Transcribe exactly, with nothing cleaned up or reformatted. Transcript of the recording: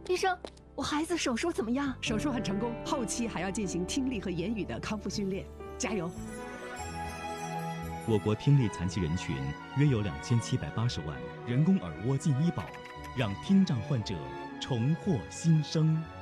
医生，我孩子手术怎么样？ 手术很成功，后期还要进行听力和言语的康复训练，加油！ 我国听力残疾人群约有两千七百八十万，人工耳蜗进医保，让听障患者重获新生。